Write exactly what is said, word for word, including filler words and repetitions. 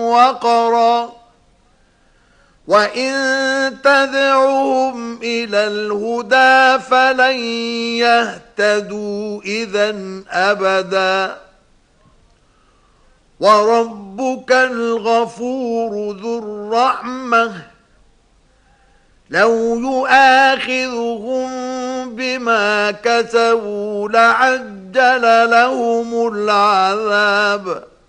وقرا وإن تدعوهم إلى الهدى فلن يهتدوا إذا أبدا وربك الغفور ذو الرحمة لو يؤاخذهم بما كسبوا لعجل لهم العذاب